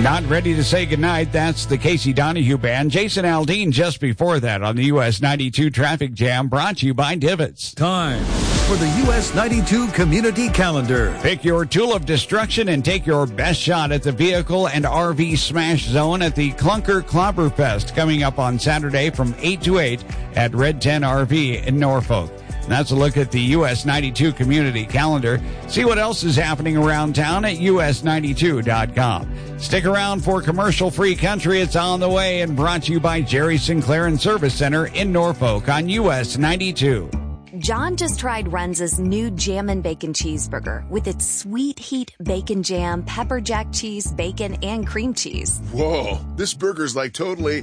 Not ready to say goodnight. That's the Casey Donahue Band. Jason Aldean just before that on the US 92 Traffic Jam, brought to you by Divots. Time for the US 92 Community Calendar. Pick your tool of destruction and take your best shot at the Vehicle and RV Smash Zone at the Clunker Clobberfest, coming up on Saturday from 8 to 8 at Red 10 RV in Norfolk. And that's a look at the US 92 Community Calendar. See what else is happening around town at us92.com. Stick around for commercial-free country. It's on the way and brought to you by Jerry Sinclair and Service Center in Norfolk on US 92. John just tried Runza's new Jammin' Bacon Cheeseburger with its sweet heat bacon jam, pepper jack cheese, bacon, and cream cheese. Whoa, this burger's like totally...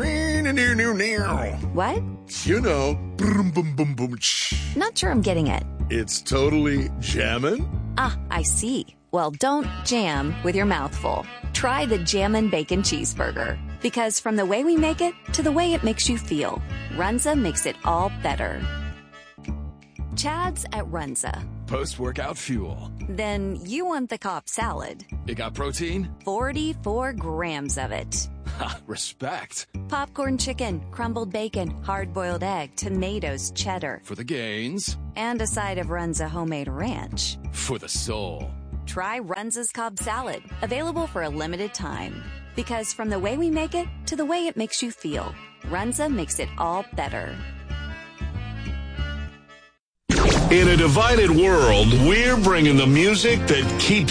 What? You know, boom, boom, boom, boom. Not sure I'm getting it. It's totally jammin'? Ah, I see. Well, don't jam with your mouth full. Try the Jammin' Bacon Cheeseburger. Because from the way we make it to the way it makes you feel, Runza makes it all better. Chad's at Runza. Post-workout fuel. Then you want the Cobb salad. It got protein? 44 grams of it. Ha, respect. Popcorn chicken, crumbled bacon, hard-boiled egg, tomatoes, cheddar. For the gains. And a side of Runza homemade ranch. For the soul. Try Runza's Cobb salad. Available for a limited time. Because from the way we make it to the way it makes you feel, Runza makes it all better. In a divided world, we're bringing the music that keeps